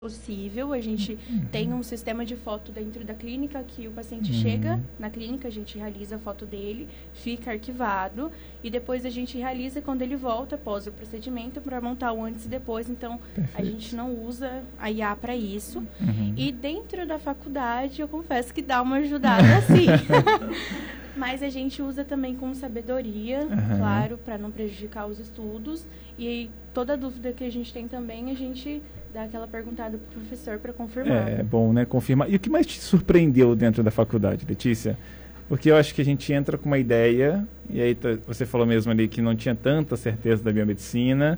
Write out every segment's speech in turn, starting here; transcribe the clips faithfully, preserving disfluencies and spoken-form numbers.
possível. A gente Uhum. tem um sistema de foto dentro da clínica que o paciente Uhum. chega na clínica, a gente realiza a foto dele, fica arquivado e depois a gente realiza quando ele volta após o procedimento para montar o antes e depois. Então, Perfeito. a gente não usa a I A para isso. Uhum. E dentro da faculdade, eu confesso que dá uma ajudada assim. Mas a gente usa também com sabedoria, Uhum. claro, para não prejudicar os estudos. E aí, toda dúvida que a gente tem também, a gente dá aquela perguntada para o professor para confirmar. É, é bom, né? Confirmar. E o que mais te surpreendeu dentro da faculdade, Letícia? Porque eu acho que a gente entra com uma ideia, e aí tá, você falou mesmo ali que não tinha tanta certeza da biomedicina,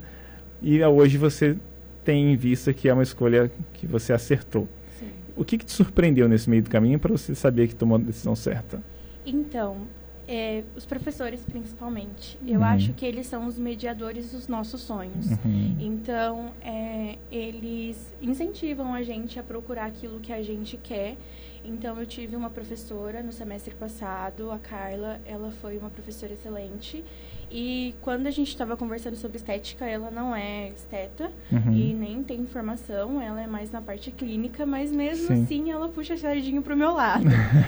e hoje você tem em vista que é uma escolha que você acertou. Sim. O que, que te surpreendeu nesse meio do caminho para você saber que tomou a decisão certa? Então, é, os professores principalmente, eu Uhum. acho que eles são os mediadores dos nossos sonhos. Uhum. Então, é, eles incentivam a gente a procurar aquilo que a gente quer. Então, eu tive uma professora no semestre passado, a Carla, ela foi uma professora excelente. E quando a gente estava conversando sobre estética, ela não é esteta Uhum. e nem tem formação, ela é mais na parte clínica, mas mesmo Sim. assim ela puxa a sardinha pro meu lado.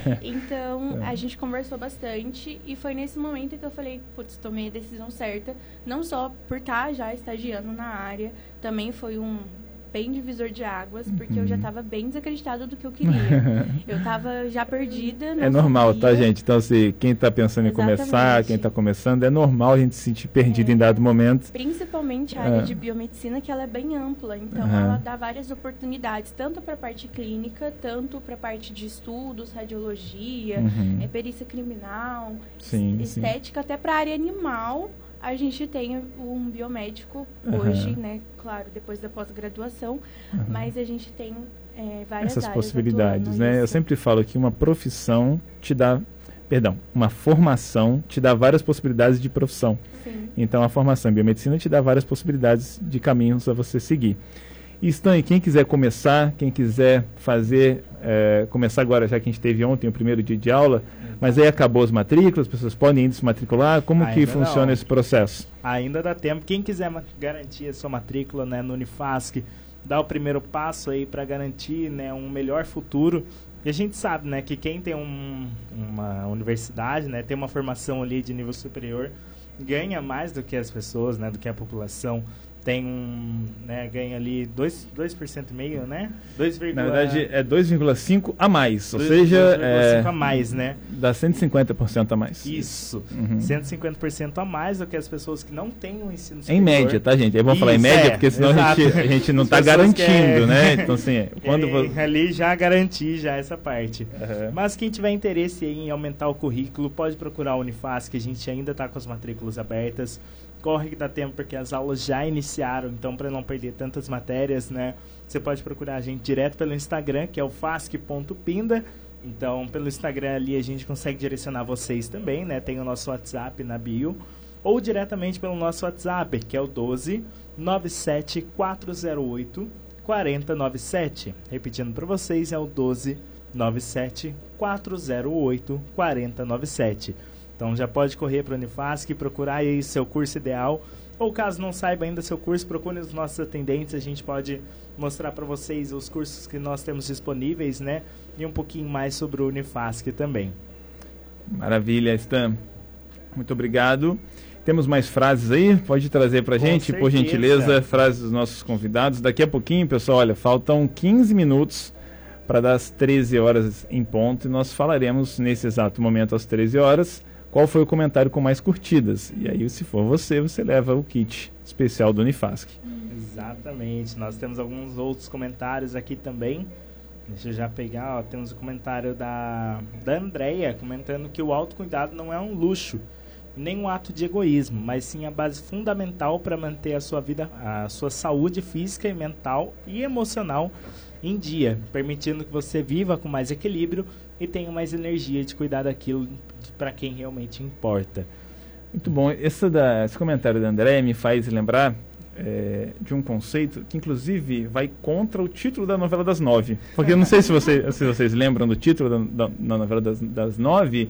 Então, a gente conversou bastante e foi nesse momento que eu falei, putz, tomei a decisão certa, não só por estar já estagiando na área, também foi um bem divisor de águas, porque eu já estava bem desacreditada do que eu queria. Eu estava já perdida. É normal, sabia. tá, gente? Então, se quem está pensando em Exatamente. começar, quem está começando, é normal a gente se sentir perdido É. em dado momento. Principalmente a área Ah. de biomedicina, que ela é bem ampla. Então, Aham. ela dá várias oportunidades, tanto para a parte clínica, tanto para a parte de estudos, radiologia, Uhum. é, perícia criminal, Sim, es- sim. estética, até para a área animal. A gente tem um biomédico Aham. hoje, né? Claro, depois da pós-graduação, Aham. mas a gente tem é, várias Essas áreas possibilidades, atuando né? Eu nisso. sempre falo que uma profissão te dá, perdão, uma formação te dá várias possibilidades de profissão. Sim. Então, a formação em biomedicina te dá várias possibilidades de caminhos a você seguir. E, Stan, quem quiser começar, quem quiser fazer, é, começar agora, já que a gente teve ontem o primeiro dia de aula, mas aí acabou as matrículas, as pessoas podem ainda se matricular, como que Ainda funciona não. esse processo? Ainda dá tempo. Quem quiser ma- garantir a sua matrícula, né, no Unifasc, dá o primeiro passo aí para garantir, né, um melhor futuro. E a gente sabe, né, que quem tem um, uma universidade, né, tem uma formação ali de nível superior, ganha mais do que as pessoas, né, do que a população. Tem um, né, ganha ali dois por cento e meio, né? dois, Na verdade, é dois vírgula cinco a mais, ou seja, dois vírgula é, cinco a mais, né? dá cento e cinquenta por cento a mais. Isso, Uhum. cento e cinquenta por cento a mais do que as pessoas que não têm um ensino Em superior. média, tá, gente? Aí vamos falar em Isso, média, é, porque senão a exato. gente, a gente não As está pessoas garantindo, querem- né? Então, assim, quando Querem você... ali já garantir já essa parte. Aham. Mas quem tiver interesse em aumentar o currículo, pode procurar a Unifasc, que a gente ainda está com as matrículas abertas. Corre que dá tempo, porque as aulas já iniciaram, então para não perder tantas matérias, né? Você pode procurar a gente direto pelo Instagram, que é o fasc ponto pinda. Então, pelo Instagram ali a gente consegue direcionar vocês também, né? Tem o nosso WhatsApp na bio. Ou diretamente pelo nosso WhatsApp, que é o doze nove sete quatro zero oito quatro zero nove sete. Repetindo para vocês, é o doze nove sete quatro zero oito quatro zero nove sete. Então já pode correr para a Unifasc, procurar aí seu curso ideal. Ou caso não saiba ainda seu curso, procure os nossos atendentes. A gente pode mostrar para vocês os cursos que nós temos disponíveis, né? E um pouquinho mais sobre o Unifasc também. Maravilha, Stan. Muito obrigado. Temos mais frases aí? Pode trazer para a Com gente, por certeza. gentileza, frases dos nossos convidados. Daqui a pouquinho, pessoal, olha, faltam quinze minutos para dar as treze horas em ponto. E nós falaremos nesse exato momento, às treze horas, qual foi o comentário com mais curtidas. E aí, se for você, você leva o kit especial do Unifasc. Exatamente. Nós temos alguns outros comentários aqui também. Deixa eu já pegar, ó, temos o comentário da, da Andrea, comentando que o autocuidado não é um luxo, nem um ato de egoísmo, mas sim a base fundamental para manter a sua vida, a sua saúde física e mental e emocional em dia, permitindo que você viva com mais equilíbrio e tenha mais energia de cuidar daquilo para quem realmente importa. Muito bom. Esse, da, esse comentário da André me faz lembrar é, de um conceito que, inclusive, vai contra o título da novela das nove. Porque eu não sei se, você, se vocês lembram do título da, da, da novela das, das nove.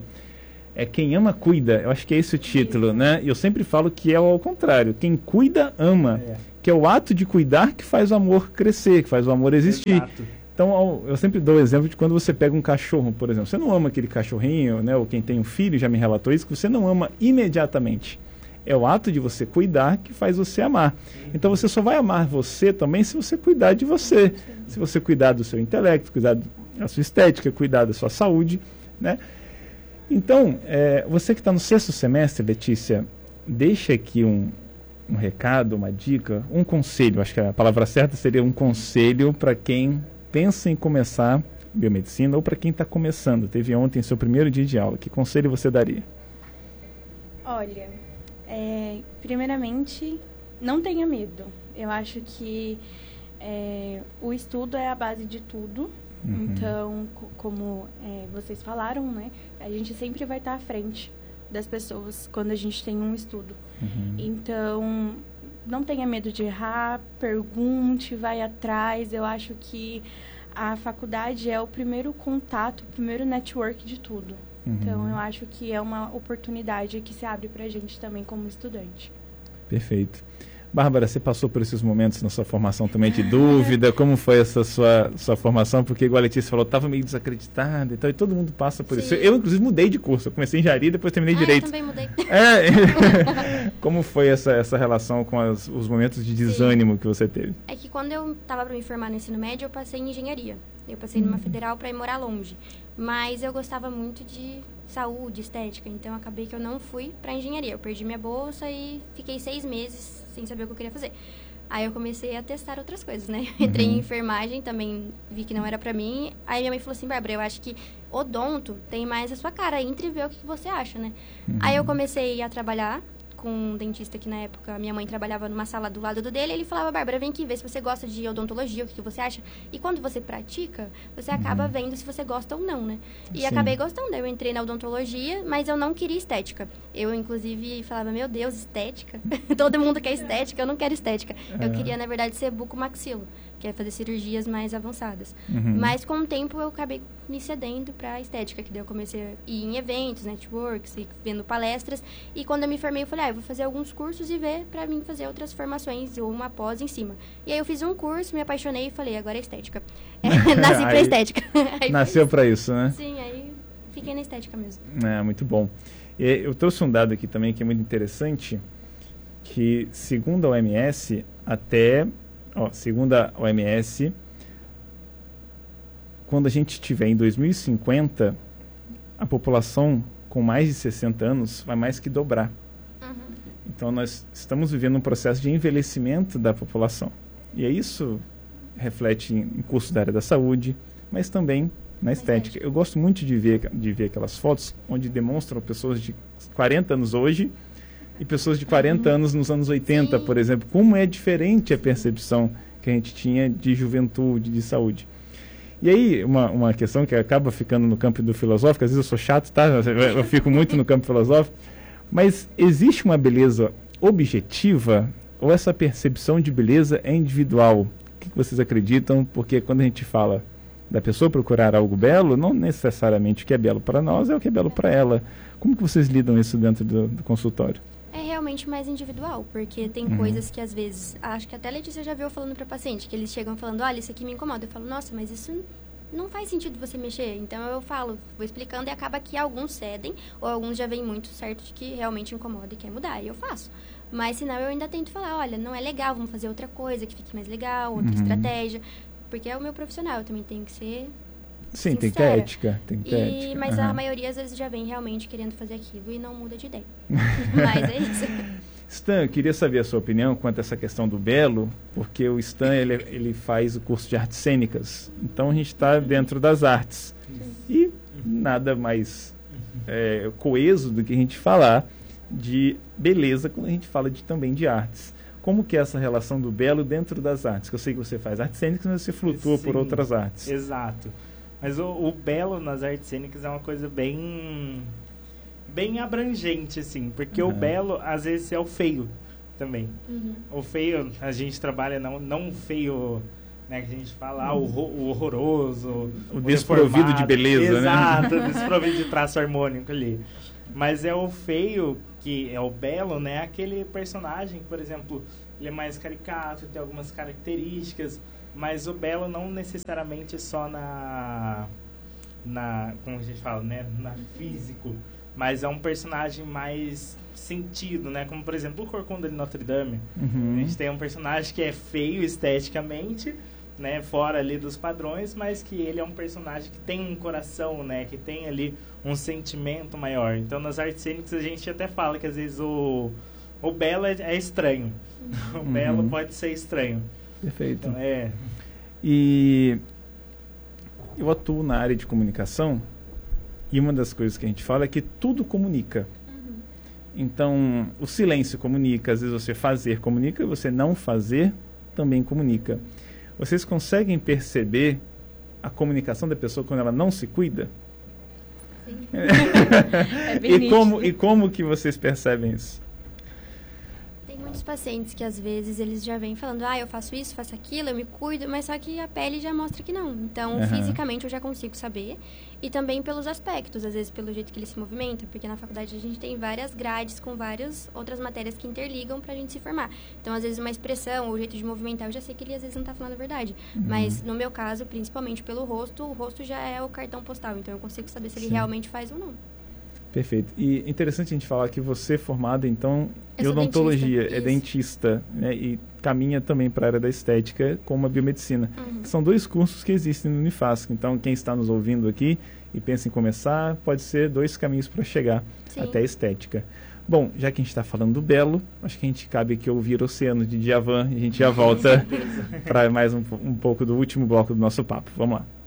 É Quem Ama, Cuida. Eu acho que é esse o título, né? E eu sempre falo que é ao contrário. Quem cuida, ama. É. porque é o ato de cuidar que faz o amor crescer, que faz o amor existir. Exato. Então, eu sempre dou o exemplo de quando você pega um cachorro, por exemplo. Você não ama aquele cachorrinho, né? Ou quem tem um filho já me relatou isso, que você não ama imediatamente. É o ato de você cuidar que faz você amar. Então, você só vai amar você também se você cuidar de você. Se você cuidar do seu intelecto, cuidar da sua estética, cuidar da sua saúde, né? Então, é, você que está no sexto semestre, Letícia, deixa aqui um, um recado, uma dica, um conselho. Acho que a palavra certa seria um conselho para quem pensa em começar biomedicina ou para quem está começando. Teve ontem seu primeiro dia de aula. Que conselho você daria? Olha, é, primeiramente, não tenha medo. Eu acho que é, o estudo é a base de tudo. Uhum. Então, co como é, vocês falaram, né, a gente sempre vai estar à frente das pessoas quando a gente tem um estudo. Uhum. Então, não tenha medo de errar, pergunte, vai atrás. Eu acho que a faculdade é o primeiro contato, o primeiro network de tudo. Uhum. Então, eu acho que é uma oportunidade que se abre para a gente também como estudante. Perfeito. Bárbara, você passou por esses momentos na sua formação também de dúvida? Como foi essa sua, sua formação? Porque, igual a Letícia falou, estava meio desacreditada e tal, e todo mundo passa por Sim. isso. Eu, inclusive, mudei de curso. Eu comecei em engenharia e depois terminei ah, direito. Eu também mudei. É. Como foi essa, essa relação com as, os momentos de desânimo Sim. que você teve? É que quando eu estava para me formar no ensino médio, eu passei em engenharia. Eu passei numa federal para ir morar longe. Mas eu gostava muito de saúde, estética. Então, eu acabei que eu não fui para engenharia. Eu perdi minha bolsa e fiquei seis meses sem saber o que eu queria fazer. Aí eu comecei a testar outras coisas, né? Uhum. Entrei em enfermagem, também vi que não era pra mim. Aí minha mãe falou assim, Bárbara, eu acho que odonto tem mais a sua cara. Entre e vê o que você acha, né? Uhum. Aí eu comecei a trabalhar com um dentista que na época minha mãe trabalhava numa sala do lado do dele. Ele falava, Bárbara, vem aqui ver se você gosta de odontologia, o que você acha. E quando você pratica, você uhum. acaba vendo se você gosta ou não, né? E Sim. acabei gostando. Eu entrei na odontologia, mas eu não queria estética. Eu, inclusive, falava, meu Deus, estética? Todo mundo quer estética, eu não quero estética. É. Eu queria, na verdade, ser bucomaxilo, que é fazer cirurgias mais avançadas. Uhum. Mas, com o tempo, eu acabei me cedendo pra estética, que daí eu comecei a ir em eventos, networks, e vendo palestras. E quando eu me formei, eu falei, ah, eu vou fazer alguns cursos e ver pra mim fazer outras formações ou uma pós em cima. E aí eu fiz um curso, me apaixonei e falei, agora é estética. É, nasci pra estética. Aí nasceu pra isso, né? Sim, aí fiquei na estética mesmo. É, muito bom. E eu trouxe um dado aqui também que é muito interessante, que segundo a O M S, até, ó, segundo a O M S, quando a gente tiver em dois mil e cinquenta, a população com mais de sessenta anos vai mais que dobrar. Uhum. Então, nós estamos vivendo um processo de envelhecimento da população. E isso reflete em, em cursos da área da saúde, mas também na estética. Eu gosto muito de ver, de ver aquelas fotos onde demonstram pessoas de quarenta anos hoje e pessoas de quarenta uhum. anos nos anos oitenta, Sim. por exemplo. Como é diferente a percepção que a gente tinha de juventude, de saúde. E aí, uma, uma questão que acaba ficando no campo do filosófico, às vezes eu sou chato, tá? Eu fico muito no campo filosófico, mas existe uma beleza objetiva ou essa percepção de beleza é individual? O que vocês acreditam? Porque quando a gente fala da pessoa procurar algo belo, não necessariamente o que é belo para nós é o que é belo para ela. Como que vocês lidam isso dentro do, do consultório? É realmente mais individual, porque tem uhum. coisas que às vezes, acho que até a Letícia já viu falando para paciente, que eles chegam falando, olha, isso aqui me incomoda. Eu falo, nossa, mas isso não faz sentido você mexer. Então eu falo, vou explicando e acaba que alguns cedem, ou alguns já vêm muito certo de que realmente incomoda e quer mudar, e eu faço. Mas senão eu ainda tento falar, olha, não é legal, vamos fazer outra coisa que fique mais legal, outra uhum. estratégia. Porque é o meu profissional, eu também tenho que ser Sim, sincera. tem que ter ética. Tem que ter e, ética. Mas uhum. a maioria às vezes já vem realmente querendo fazer aquilo e não muda de ideia. Mas é isso. Stan, eu queria saber a sua opinião quanto a essa questão do belo, porque o Stan ele, ele faz o curso de artes cênicas. Então a gente está dentro das artes. E nada mais é, coeso do que a gente falar de beleza quando a gente fala de, também de artes. Como que é essa relação do belo dentro das artes? Que eu sei que você faz artes cênicas, mas você flutua Sim, por outras artes. Exato. Mas o, o belo nas artes cênicas é uma coisa bem, bem abrangente, assim. Porque uhum. o belo, às vezes, é o feio também. Uhum. O feio, a gente trabalha não, não o feio, né, que a gente fala, ah, o, o horroroso. O, o desprovido de beleza, Exato, né? Exato, o desprovido de traço harmônico ali. Mas é o feio, que é o belo, né? Aquele personagem que, por exemplo, ele é mais caricato, tem algumas características, mas o belo não necessariamente só na, na como a gente fala, né? Na físico, mas é um personagem mais sentido, né? Como, por exemplo, o Corcunda de Notre Dame. Uhum. A gente tem um personagem que é feio esteticamente, né, fora ali dos padrões, mas que ele é um personagem que tem um coração, né, que tem ali um sentimento maior. Então, nas artes cênicas, a gente até fala que às vezes o, o belo é, é estranho. Uhum. O belo pode ser estranho. Perfeito. Então, é... E eu atuo na área de comunicação e uma das coisas que a gente fala é que tudo comunica. Uhum. Então, o silêncio comunica, às vezes você fazer comunica, você não fazer também comunica. Vocês conseguem perceber a comunicação da pessoa quando ela não se cuida? Sim. É bem e, como, e como que vocês percebem isso? Tem muitos pacientes que às vezes eles já vêm falando, ah, eu faço isso, faço aquilo, eu me cuido, mas só que a pele já mostra que não. Então, uhum. fisicamente eu já consigo saber. E também pelos aspectos, às vezes pelo jeito que ele se movimenta, porque na faculdade a gente tem várias grades com várias outras matérias que interligam pra gente se formar. Então, às vezes uma expressão ou o jeito de movimentar, eu já sei que ele às vezes não tá falando a verdade. Uhum. Mas no meu caso, principalmente pelo rosto, o rosto já é o cartão postal, então eu consigo saber se ele Sim. realmente faz ou não. Perfeito. E interessante a gente falar que você é formada, então, em eu odontologia, dentista, é dentista, né, e caminha também para a área da estética como a biomedicina. Uhum. São dois cursos que existem no Unifasc. Então, quem está nos ouvindo aqui e pensa em começar, pode ser dois caminhos para chegar Sim. até a estética. Bom, já que a gente está falando do belo, acho que a gente cabe aqui ouvir Oceano de Djavan e a gente já volta para mais um, um pouco do último bloco do nosso papo. Vamos lá.